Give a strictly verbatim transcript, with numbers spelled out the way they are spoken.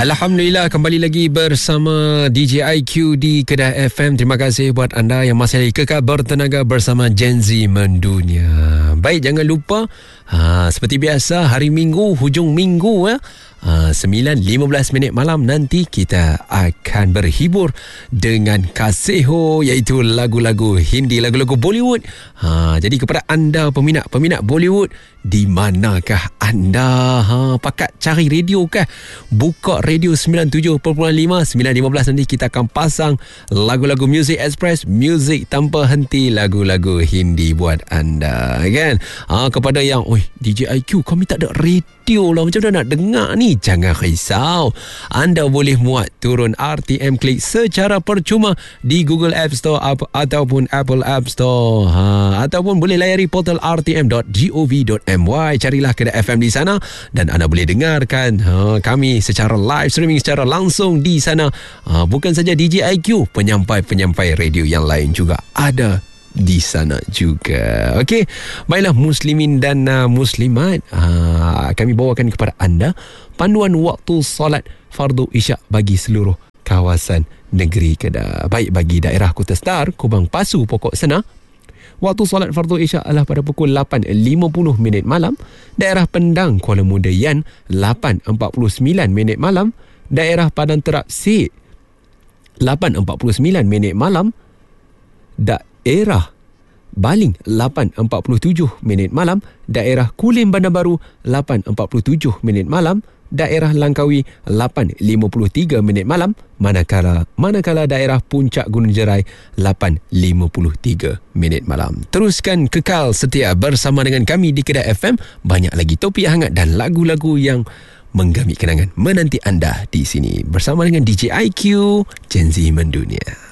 Alhamdulillah, kembali lagi bersama D J I Q di Kedah F M. Terima kasih buat anda yang masih lagi kekal bertenaga bersama Gen Z Mendunia. Baik, jangan lupa ha, seperti biasa hari Minggu, hujung minggu ya, ha, sembilan lima belas minit malam nanti kita akan berhibur dengan Kaseho, iaitu lagu-lagu Hindi, lagu-lagu Bollywood. Ha, jadi kepada anda peminat-peminat Bollywood, di manakah anda? Ha, pakat cari radio kah? Buka radio sembilan puluh tujuh perpuluhan lima, sembilan lima belas nanti kita akan pasang lagu-lagu Music Express, muzik tanpa henti, lagu-lagu Hindi buat anda, kan? Ha, kepada yang, oi, D J I Q kami tak ada radio lah, macam mana nak dengar ni? Jangan risau, anda boleh muat turun R T M Click secara percuma di Google App Store ap- ataupun Apple App Store, ha, ataupun boleh layari portal r t m dot gov dot m y. Carilah Kedah F M di sana dan anda boleh dengarkan ha, kami secara live streaming, secara langsung di sana. Ha, bukan saja D J I Q, penyampai-penyampai radio yang lain juga ada di sana juga. Okey, baiklah muslimin dan uh, muslimat, uh, kami bawakan kepada anda panduan waktu solat fardu isyak bagi seluruh kawasan negeri Kedah. Baik, bagi daerah Kota Star, Kubang Pasu, Pokok Sena, waktu solat fardu isyak adalah pada pukul lapan lima puluh minit malam. Daerah Pendang, Kuala Muda Yan, lapan empat puluh sembilan minit malam. Daerah Padang Terap Sik, lapan empat puluh sembilan minit malam. Daerah Baling, lapan empat puluh tujuh minit malam. Daerah Kulim Bandar Baru, lapan empat puluh tujuh minit malam. Daerah Langkawi, lapan lima puluh tiga minit malam. Manakala manakala daerah Puncak Gunung Jerai, lapan lima puluh tiga minit malam. Teruskan kekal setia bersama dengan kami di Kedah F M. Banyak lagi topik hangat dan lagu-lagu yang menggamit kenangan menanti anda di sini bersama dengan D J I Q, Gen Z Mendunia.